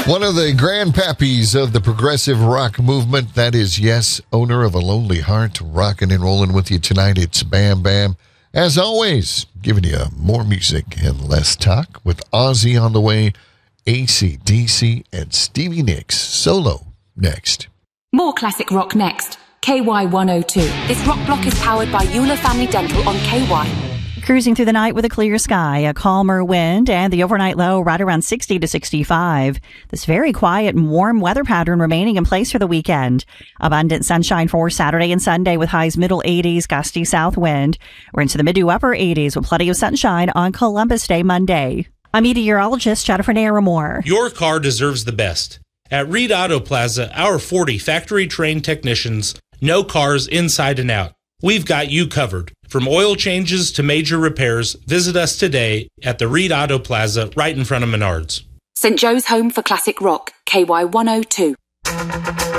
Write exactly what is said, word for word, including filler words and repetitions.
One of the grandpappies of the progressive rock movement, that is, yes, owner of a lonely heart, rocking and rolling with you tonight. It's Bam Bam. As always, giving you more music and less talk with Ozzy on the way, A C D C, and Stevie Nicks solo next. More classic rock next. K Y one oh two. This rock block is powered by Euler Family Dental on K Y. Cruising through the night with a clear sky, a calmer wind, and the overnight low right around sixty to sixty-five. This very quiet and warm weather pattern remaining in place for the weekend. Abundant sunshine for Saturday and Sunday with highs middle eighties, gusty south wind. We're into the mid to upper eighties with plenty of sunshine on Columbus Day Monday. I'm meteorologist Jennifer Naramore. Your car deserves the best. At Reed Auto Plaza, our forty factory-trained technicians know cars inside and out. We've got you covered. From oil changes to major repairs, visit us today at the Reed Auto Plaza right in front of Menards. Saint Joe's Home for Classic Rock, K Y one oh two.